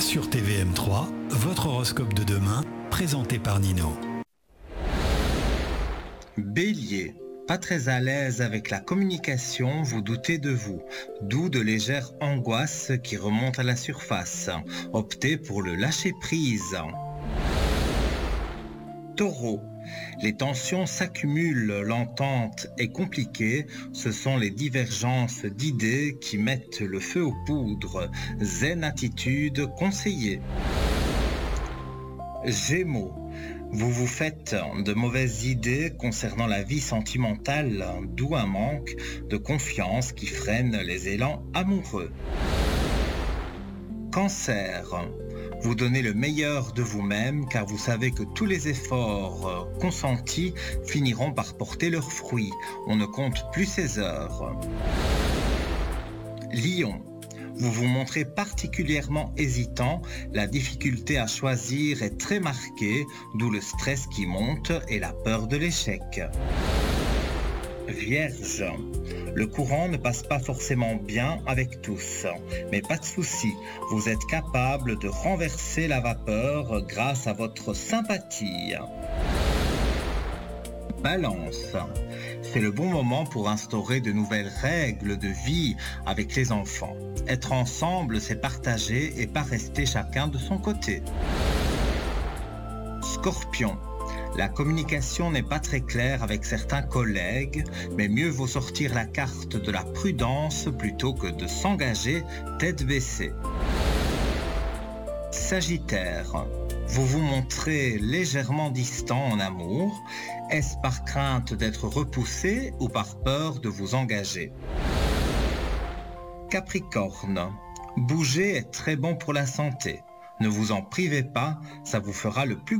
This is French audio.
Sur TVM3, votre horoscope de demain, présenté par Nino. Bélier, pas très à l'aise avec la communication, vous doutez de vous, d'où de légères angoisses qui remontent à la surface. Optez pour le lâcher-prise. Taureau, les tensions s'accumulent, l'entente est compliquée, ce sont les divergences d'idées qui mettent le feu aux poudres. Zen attitude conseillée. Gémeaux, vous vous faites de mauvaises idées concernant la vie sentimentale, d'où un manque de confiance qui freine les élans amoureux. Cancer, vous donnez le meilleur de vous-même car vous savez que tous les efforts consentis finiront par porter leurs fruits. On ne compte plus ses heures. Lion, vous vous montrez particulièrement hésitant, la difficulté à choisir est très marquée, d'où le stress qui monte et la peur de l'échec. Vierge, le courant ne passe pas forcément bien avec tous, mais pas de souci, vous êtes capable de renverser la vapeur grâce à votre sympathie. Balance, c'est le bon moment pour instaurer de nouvelles règles de vie avec les enfants. Être ensemble, c'est partager et pas rester chacun de son côté. Scorpion, la communication n'est pas très claire avec certains collègues, mais mieux vaut sortir la carte de la prudence plutôt que de s'engager tête baissée. Sagittaire, vous vous montrez légèrement distant en amour. Est-ce par crainte d'être repoussé ou par peur de vous engager? Capricorne, bouger est très bon pour la santé. Ne vous en privez pas, ça vous fera le plus